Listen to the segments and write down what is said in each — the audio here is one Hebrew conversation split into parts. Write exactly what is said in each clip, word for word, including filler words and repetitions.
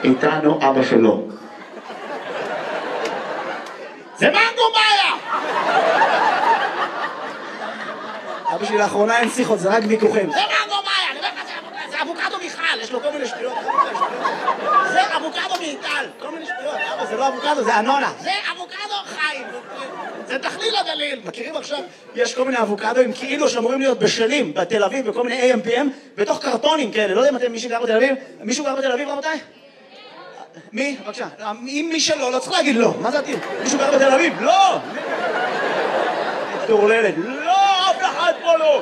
איתנו אבא שלו. זה מנגו מאיה! אבא שלי לאחרונה אין שיחות, זה רק ויכוחים. זה מנגו מאיה! אני אומר לך, זה אבוקדו מיכל, יש לו כל מיני שטויות. זה אבוקדו מאיטל, כל מיני שטויות. אבא, זה לא אבוקדו, זה אנונה. זה אבוקדו חיים. זה תכליל הגליל. מכירים עכשיו? יש כל מיני אבוקדוים כאילו שאמורים להיות בשלים בתל אביב, בכל מיני איי אם פי אם, בתוך קרטונים כאלה. לא יודע אם אתם מישהו גר בתל אביב? מישהו גר בתל אביב, רבותיי? מי? בבקשה. אם מי שלא, לא צריך להגיד לא. מה זה עתיד? מישהו גר בתל אביב? לא! תורללת. לא, אף אחד פה לא!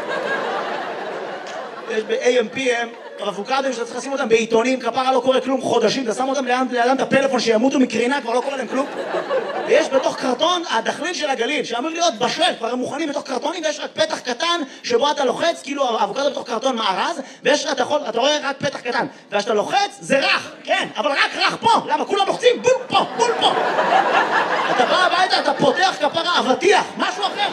יש ב-איי אם פי אם אבוקדוים שאתה צריך לשים אותם בעיתונים, כפרה לא קורה כלום חודשים, אתה שם אותם לידם את הפלאפון שימותו מקרינה, כבר לא קורה להם כלום. ויש בתוך קרטון הדחליל של הגליל, שאמור להיות בשל, כבר הם מוכנים בתוך קרטונים, ויש רק פתח קטן שבו אתה לוחץ, כאילו האבוקדו בתוך קרטון מארז, ויש אתה יכול, אתה רואה רק פתח קטן, וכשאתה לוחץ זה רך, כן, אבל רק רך פה, למה? כולם לוחצים בול פה, בול פה. אתה בא הביתה, אתה פותח כפרה, אבטיח, משהו אחר.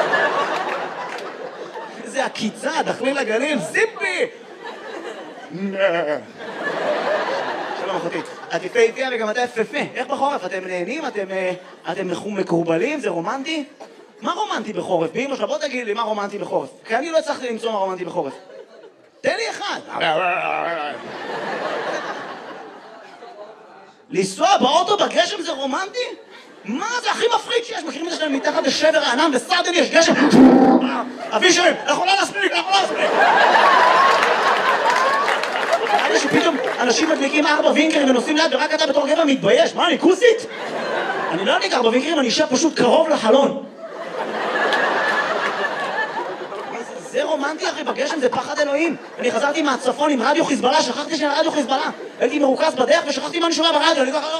איזה עקיצה, דחליל הגליל, זיפי! שלום אחותי, את יפהפייה וגם אתה יפהפה. איך בחורף? אתם נהנים? אתם מקורבלים? זה רומנטי? מה רומנטי בחורף? באמא שלך, בוא תגיד לי מה רומנטי בחורף, כי אני לא הצלחתי למצוא מה רומנטי בחורף. תן לי אחד. לנסוע באוטו בגשם זה רומנטי? מה זה הכי מפחיד שיש? מכירים את זה שלהם מתחת לשבר הענן וסרדן יש גשם? אבישרים, אנחנו לא נספיק, אנחנו לא נספיק. נראה שפתאום אנשים מדליקים ארבע וינקרים ונוסעים ליד ורק אתה בתור גבר מתבייש. מה, אני כוסית? אני לא אדליק ארבע וינקרים, אני אשב פשוט קרוב לחלון. זה רומנטי אחי, בגשם זה פחד אלוהים. אני חזרתי מהצפון עם רדיו חיזבאללה, שכחתי שאני רדיו חיזבאללה. הייתי מרוכז בדרך ושכחתי מה אני שומע ברדיו, אני ככה...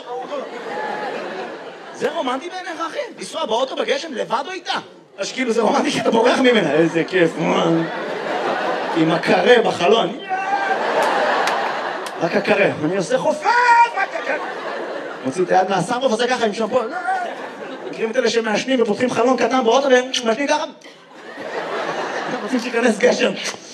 זה רומנטי בעיניך אחי? לנסוע באוטו בגשם לבד או איתה? אז כאילו זה רומנטי כי אתה בורח ממנה. איזה כיף, עם הקרה בחלון. רק הקרה, אני עושה חופף, רק הקרה. מוציא את היד מהסרבוף, עושה ככה עם שמפו. מכירים את אלה שמעשנים ופותחים חלון קטן באוטו ומשנים ככה? רוצים שיכנס גשם.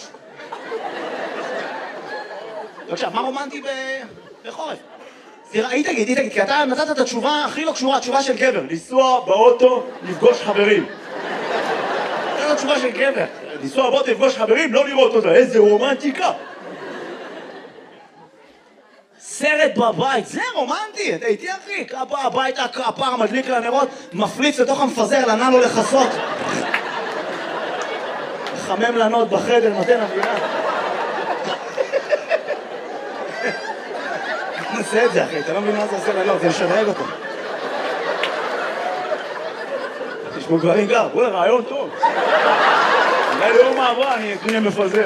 בבקשה, מה רומנטי בחורף? היא תגיד, היא תגיד, כי אתה נתת את התשובה הכי לא קשורה, התשובה של גבר. לנסוע באוטו, לפגוש חברים. זו התשובה של גבר. לנסוע באוטו, לפגוש חברים, לא לראות אותה. איזה רומנטיקה. סרט בבית, זה רומנטי, אתה איתי אחי, בא הביתה, הפער מדליק לנרות, מפליץ לתוך המפזר, לנן לו לחסות. חמם לנות בחדר, נותן אווירה. נעשה את זה אחי, אתה לא מבין מה זה עושה לנות, זה משדרג אותו. תשמעו גברים גר, בואי רעיון טוב. אולי ליום מעברה אני אקנה מפזר.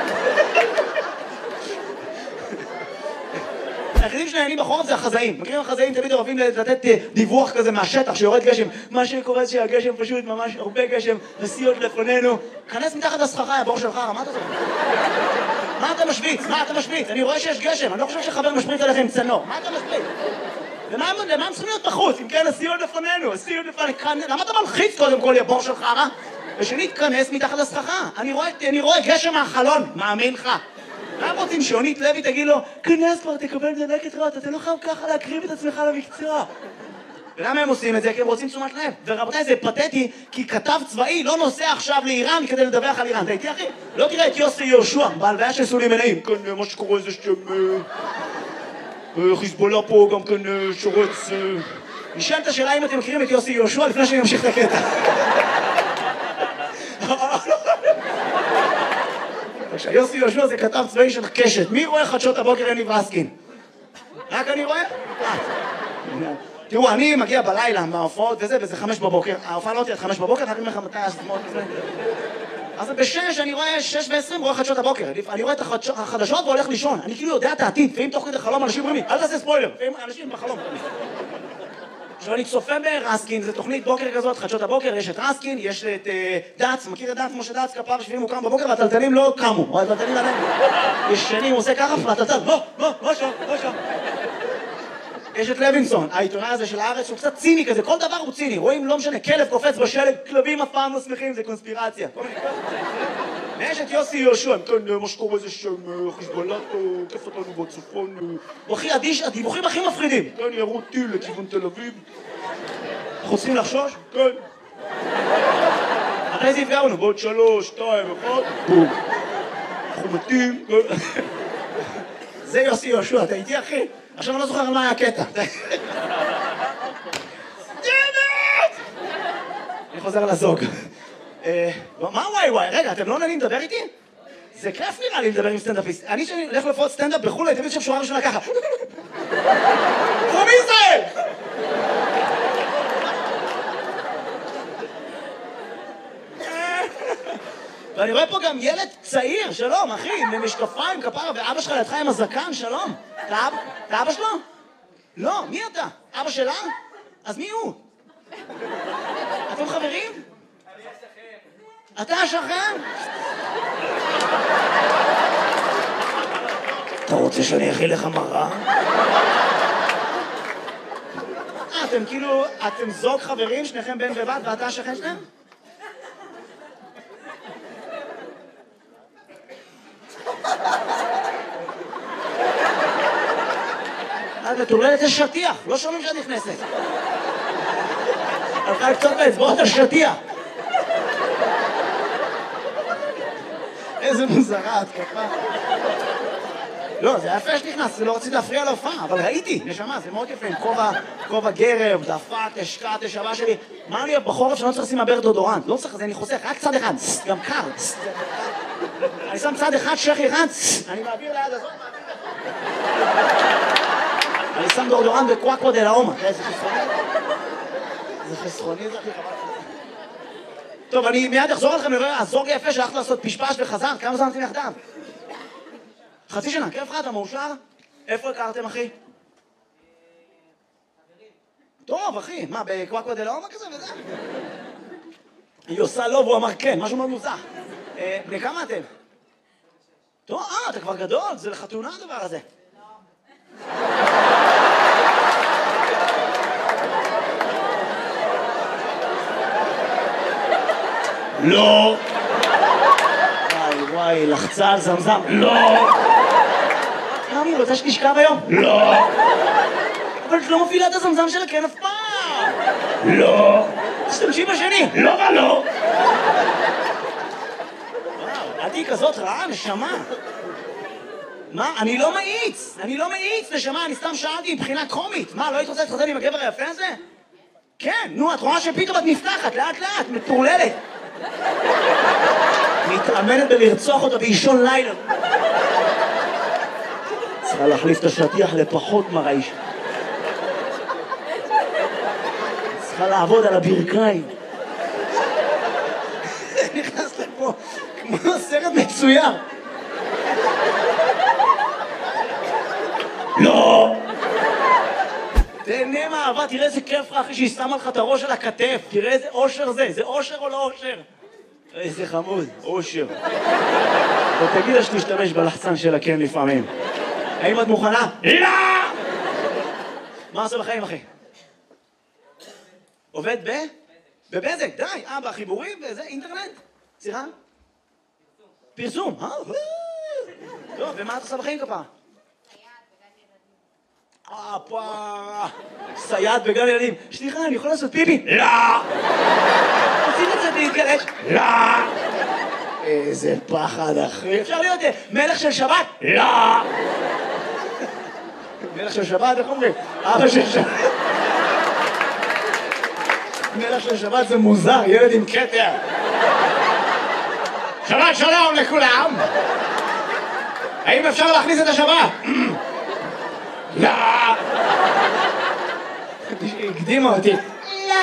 היחידים שנהנים בחורף זה החזאים. מכירים החזאים תמיד אוהבים לתת דיווח כזה מהשטח שיורד גשם. מה שקורה זה שהגשם פשוט ממש הרבה גשם, נסיעות לפנינו. כנס מתחת לסככה, הבור שלך, מה אתה זוכר? מה אתה משוויץ? מה אתה משוויץ? אני רואה שיש גשם, אני לא חושב שחבר משפריץ עליך עם צנור. מה אתה משוויץ? למה הם צריכים להיות בחוץ? אם כן, נסיעות לפנינו, נסיעות לפנינו. למה אתה מלחיץ קודם כל, הבור שלך, רע? ושנית, כנס מתחת לסככה. אני רואה גשם מהחלון, מאמין לך. מה רוצים שיונית לוי תגיד לו, כנס כבר, תקבל דלקת רעות, אתה לא חייב ככה להקריב את עצמך למקצוע. ולמה הם עושים את זה? כי הם רוצים תשומת לב. ורבותיי, זה פתטי, כי כתב צבאי לא נוסע עכשיו לאיראן כדי לדווח על איראן. אתה איתי אחי? לא תראה את יוסי יהושע, בהלוויה של סולי מנעים. כן, מה שקורה זה שם... חיזבאללה פה גם כן שורץ... נשאל את השאלה אם אתם מכירים את יוסי יהושע לפני שאני אמשיך את הקטע. יוסי יהושע זה כתב צבאי של קשת. מי רואה חדשות הבוקר יניב רסקין? רק אני רואה? תראו, אני מגיע בלילה מההופעות וזה, וזה חמש בבוקר. ההופעה לא תהיה חמש בבוקר, אני אומר לך מתי השמות וזה. אז בשש, אני רואה שש ועשרים, רואה חדשות הבוקר. אני רואה את החדשות והולך לישון. אני כאילו יודע את העתיד, ואם תוך כדי חלום אנשים אומרים לי, אל תעשה ספוילר, ואם אנשים בחלום. עכשיו אני צופה ברסקין, זו תוכנית בוקר כזאת, חדשות הבוקר, יש את רסקין, יש את דץ, מכיר את דץ, משה דץ, כפר שביעים הוא קם בבוקר, והטלטלים לא קמו, הטלטלים עליהם. יש שני, הוא עושה ככה, והטלטל, בוא, בוא, בוא שם, בוא שם. יש את לוינסון, העיתונאי הזה של הארץ, הוא קצת ציני כזה, כל דבר הוא ציני, רואים, לא משנה, כלב קופץ בשלג, כלבים אף פעם לא שמחים, זה קונספירציה. ויש את יוסי יהושע, כן, מה שקורה זה שם חיזבאללה, כיף אותנו בצפון. הוא הכי אדיש, הדיווחים הכי מפחידים. כן, ירו טיל לכיוון תל אביב. אנחנו צריכים לחשוש? כן. אחרי זה יפגע לנו, בעוד שלוש, שתיים, אחד, בום. אנחנו מתים. זה יוסי יהושע, אתה איתי אחי? עכשיו אני לא זוכר על מה היה הקטע. אני חוזר לזוג. מה וואי וואי? רגע, אתם לא נהנים לדבר איתי? זה כיף נראה לי לדבר עם סטנדאפיסט. אני שאני הולך לפרוט סטנדאפ בחו"ל, הייתי תמיד שם שורה ראשונה ככה. פרום ישראל! ואני רואה פה גם ילד צעיר, שלום, אחי, עם משקפיים, כפרה, ואבא שלך לידך עם הזקן, שלום. אתה אבא שלו? לא, מי אתה? אבא שלה? אז מי הוא? אתם חברים? אתה השכן? אתה רוצה שאני אכיל לך מראה? אתם כאילו, אתם זוג חברים, שניכם בן ובת, ואתה השכן שלהם? את מטורללת לשטיח, לא שומעים שאת נכנסת. הלכה קצת באצבעות השטיח. איזה מוזרה, התקפה. לא, זה יפה שנכנס, לא רציתי להפריע להופעה, אבל ראיתי, נשמה, זה מאוד יפה, עם כובע גרב, דפק, השקעת, השבה שלי. מה אני בחורף שאני לא צריך לשים מעבר דודורנט? לא צריך, זה אני חוסך, רק צד אחד, גם קר. אני שם צד אחד, שכי אחד, אני מעביר ליד הזאת, אני שם דודורנט בקוואקו דה לאומה. איזה חסרוני. זה חסרוני, זה הכי חבל. טוב, אני מיד אחזור לכם לראה, הזוג יפה שהלכת לעשות פשפש וחזרת, כמה זמן אתם יחדיו? חצי שנה, כיף לך, אתה מאושר? איפה הכרתם, אחי? טוב, אחי, מה, בקוואקו דה לאומה כזה וזה? היא עושה לא, והוא אמר כן, משהו מאוד מוזר. בני כמה אתם? טוב, אה, אתה כבר גדול, זה לחתונה הדבר הזה. לא. וואי וואי, לחצה על זמזם. לא. תמי, רוצה שתשכב היום? לא. אבל את לא מפעילה את הזמזם שלה כן אף פעם. לא. תשתמשי בשני. לא ולא. וואו, את היא כזאת רעה, נשמה. מה? אני לא מאיץ. אני לא מאיץ, נשמה, אני סתם שאלתי מבחינה קומית. מה, לא היית רוצה להתחתן עם הגבר היפה הזה? כן, נו, את רואה שפתאום את נפתחת, לאט לאט, מטורללת. מתאמנת בלרצוח אותה באישון לילה. צריכה להחליף את השטיח לפחות מרעיש. צריכה לעבוד על הברכיים. נכנס לפה כמו סרט מצויר. לא! תהנה מהאהבה, תראה איזה כיף לך אחי שהיא שמה לך את הראש על הכתף. תראה איזה אושר זה, זה אושר או לא אושר? איזה חמוד, אושר. ותגיד לה שתשתמש בלחצן שלה כן לפעמים. האם את מוכנה? לא! מה עושה בחיים אחי? עובד ב? בבזק, די. אה, בחיבורים, וזה, אינטרנט? סליחה? פרסום. פרסום, אה? טוב, ומה את עושה בחיים כפה? אה, פה... סייעת בגן ילדים. סליחה, אני יכול לעשות פיפי? לא! עושים את זה להתגלש? לא! איזה פחד, אחי. אפשר להיות מלך של שבת? לא! מלך של שבת, איך אומרים? אבא של שבת. מלך של שבת זה מוזר, ילד עם כתר. שבת שלום לכולם! האם אפשר להכניס את השבת? לא! הקדימה אותי. לא!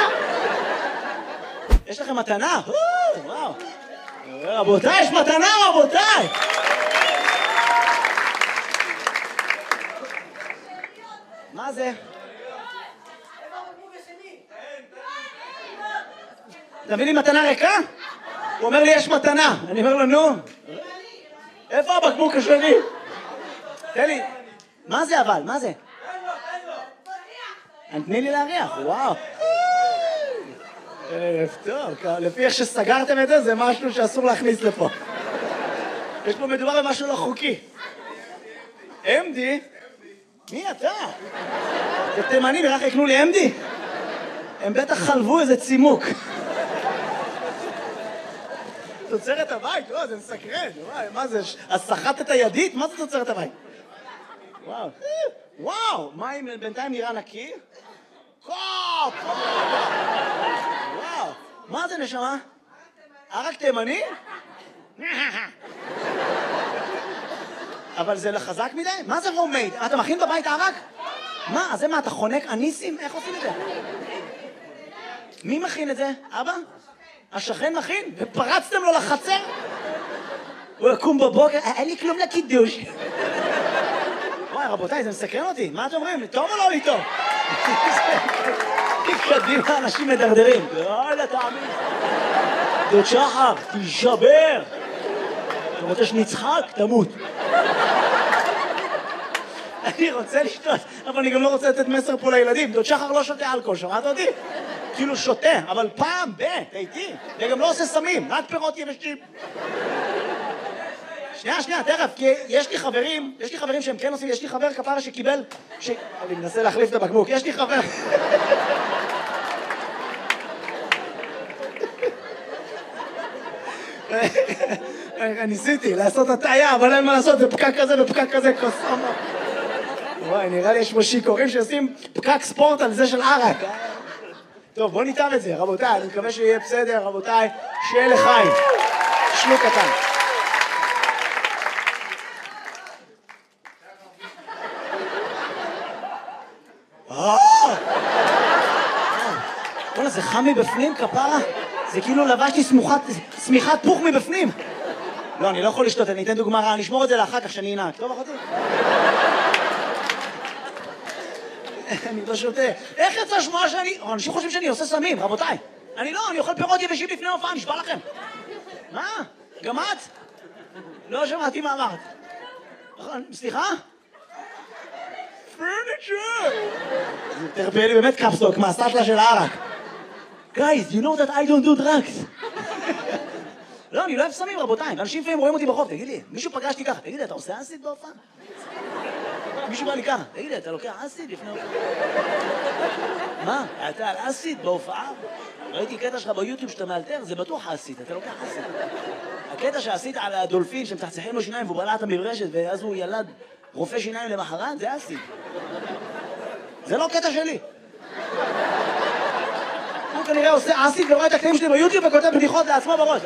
יש לכם מתנה? וואו. רבותיי, יש מתנה, רבותיי! מה זה? תביא לי מתנה ריקה? הוא אומר לי, יש מתנה. אני אומר לו, נו. איפה הבקבוק השני? תן לי. מה זה אבל? מה זה? תני לי להריח, וואו. ערב טוב, לפי איך שסגרתם את זה, זה משהו שאסור להכניס לפה. יש פה מדובר במשהו לא חוקי. אם די? מי אתה? זה תימני, נראה יקנו לי אם די? הם בטח חלבו איזה צימוק. תוצרת הבית? לא, זה מסקרן. מה זה? אז סחט את הידית? מה זה תוצרת הבית? וואו. וואו, מים בינתיים נראה נקי? קופ! וואו. מה זה נשמה? ערק תימני? אבל זה לחזק מדי? מה זה רומייד? אתה מכין בבית ערק? מה? אז זה מה, אתה חונק אניסים? איך עושים את זה? מי מכין את זה? אבא? השכן מכין? ופרצתם לו לחצר? הוא יקום בבוקר, אין לי כלום לקידוש. וואי, רבותיי, זה מסקרן אותי. מה אתם אומרים? טוב או לא לי טוב? קדימה, אנשים מדרדרים. יאללה, תאמין. דוד שחר, תישבר. אתה רוצה שנצחק? תמות. אני רוצה לשתות, אבל אני גם לא רוצה לתת מסר פה לילדים. דוד שחר לא שותה אלכוהול, שמעת אותי? כאילו שותה, אבל פעם ב, תהייתי. וגם לא עושה סמים, רק פירות יבשים. שנייה, שנייה, תכף, כי יש לי חברים, יש לי חברים שהם כן עושים, יש לי חבר כפרה שקיבל, ש... אני מנסה להחליף את הבקבוק, יש לי חבר. ניסיתי לעשות הטעיה, אבל אין מה לעשות, זה פקק כזה ופקק כזה, קוסומה. וואי, נראה לי יש פה שיכורים שעושים פקק ספורט על זה של ערק. טוב, בוא ניתן את זה, רבותיי, אני מקווה שיהיה בסדר, רבותיי, שיהיה לחיים. שלוק קטן. וואלה, זה חם מבפנים, כפרה? זה כאילו לבשתי סמיכת פוך מבפנים. לא, אני לא יכול לשתות, אני אתן דוגמה רעה, אני אשמור את זה לאחר כך שאני אנהג. טוב, אחותי? אני לא שותה. איך יצא שמוע שאני... אנשים חושבים שאני עושה סמים, רבותיי. אני לא, אני אוכל פירות יבשים לפני הופעה, נשבע לכם. מה? גם את? לא שמעתי מה אמרת. סליחה? פרניצ'ר! תרפא לי באמת קפסטוק מהסטלה של הערק. Guys, you know that I don't do drugs. לא, אני לא אוהב סמים, רבותיי. אנשים לפעמים רואים אותי ברחוב, תגיד לי, מישהו פגשתי ככה, תגיד לי, אתה עושה אסיד בהופעה? מישהו בא לי ככה, תגיד לי, אתה לוקח אסיד לפני הופעה? מה? אתה על אסיד בהופעה? ראיתי קטע שלך ביוטיוב שאתה מאלתר, זה בטוח אסיד, אתה לוקח אסיד. הקטע שעשית על הדולפין שמצחצחים לו שיניים והוא בלע את המברשת ואז הוא ילד רופא שיניים למחרת, זה אסיד. זה לא קטע שלי. הוא כנראה עושה אסיד ורואה את הקטעים שלי ביוטיוב וכותב בדיחות לעצמו בראש.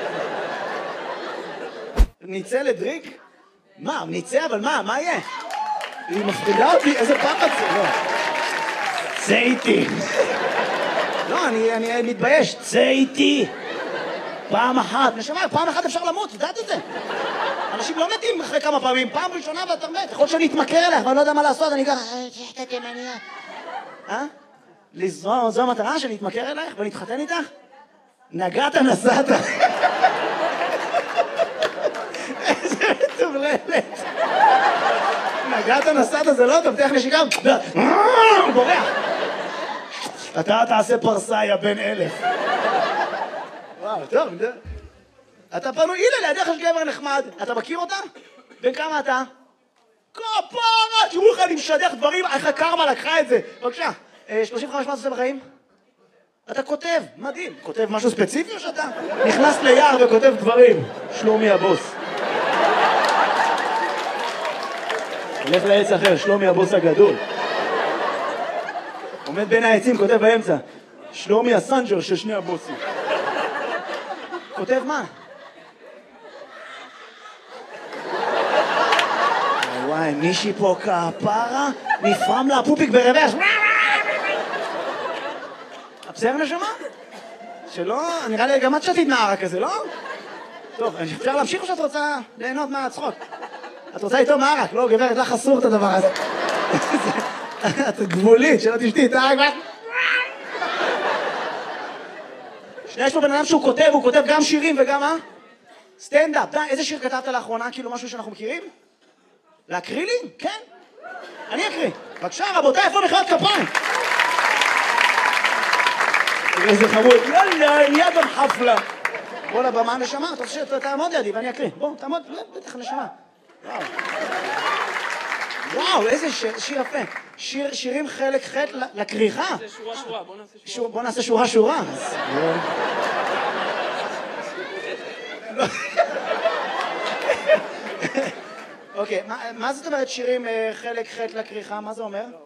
ניצא לדריק? מה, ניצא? אבל מה? מה יהיה? היא מפחידה אותי, איזה פחד זה? לא. צא איתי. לא, אני, אני מתבייש. צא איתי. פעם אחת. נשמע, פעם אחת אפשר למות, יודעת את זה? אנשים לא מתים אחרי כמה פעמים. פעם ראשונה ואתה מת. יכול שאני אתמכר אליך ואני לא יודע מה לעשות, אני ככה... שחטא תימניה. אה? זו, זו המטרה שאני אתמכר אלייך ונתחתן איתך? נגעת נסעת. איזה מטורללת. נגעת נסעת זה לא טוב, תלך נשיקה. הוא בורח. אתה תעשה פרסה, יא בן אלף. וואו, טוב. אתה פנוי, הנה לידיך יש גבר נחמד. אתה מכיר אותה? בן כמה אתה? כפרה, תראו לך אני משדך דברים, איך הקרמה לקחה את זה. בבקשה. שלושים וחמש מה אתה עושה בחיים? אתה כותב, מדהים. כותב משהו ספציפי או שאתה נכנס ליער וכותב דברים? שלומי הבוס. הולך לעץ אחר, שלומי הבוס הגדול. עומד בין העצים, כותב באמצע. שלומי הסנג'ר של שני הבוסים. כותב מה? וואי, מישהי פה כפרה, נפרם לה פופיק ברוורס. בסדר נשמה? שלא, נראה לי גם את שתית נערה כזה, לא? טוב, אפשר להמשיך או שאת רוצה ליהנות מהצחוק? את רוצה איתו מערק, לא גברת, לך אסור את הדבר הזה. את גבולית, שלא תשתי את הערק. שנייה, יש פה בן אדם שהוא כותב, הוא כותב גם שירים וגם מה? סטנדאפ. די, איזה שיר כתבת לאחרונה? כאילו משהו שאנחנו מכירים? להקריא לי? כן. אני אקריא. בבקשה, רבותיי, איפה מחיאות כפיים? איזה חמוד. יאללה, נהיה גם חפלה. בוא לבמה נשמה, אתה רוצה שתעמוד לידי ואני אקריא. בוא, תעמוד, בטח נשמה. וואו. וואו, איזה שיר, שיר יפה. שיר, שירים חלק ח' לכריכה. זה שורה שורה, בוא נעשה שורה. בוא נעשה שורה שורה. אוקיי, מה זאת אומרת שירים חלק ח' לכריכה? מה זה אומר?